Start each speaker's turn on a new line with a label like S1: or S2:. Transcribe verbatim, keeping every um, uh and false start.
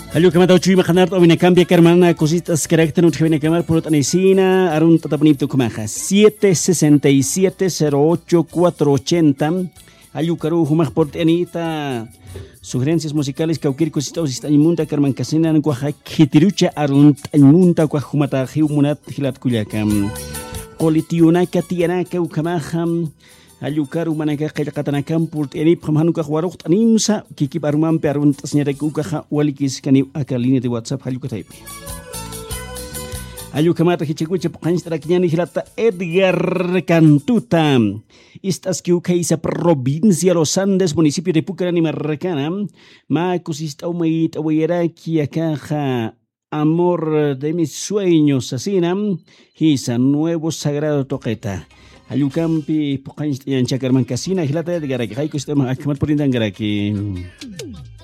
S1: Hallo kamata uchui makanart o cambia carmana cositas carácter no tjevene camar por tanesina arun tatapunipto kumaja siete sesenta y siete cero ocho cuatro ochenta. Hallo karu humaj por anita sugerencias musicales kaukir cositas istañmunta carman casina en cuaja kitirucha arun tañmunta cuajumata hiumunat hilat kuyakam Olitiunaka tianaka ukamaham Ayukaru manaka qillqatanakan purt'inip qamhanuka waruqt animsa kikip arumanpi aruntas ñarayku ukaja walikis kani aka línea de WhatsApp ayukataypi ayukamata hichikucha paqanch'tarakiñani hilata Edgar Cantuta istas que ukaisa provincia Los Andes municipio de Pucarani Marracana ma kusistawmay tawayaraki akaja amor de mis sueños asina hisa nuevo sagrado toqueta Ayukampi, pokoknya yang cakar mangkasina hilata de garaki, hai kustem akmat perintah garaki.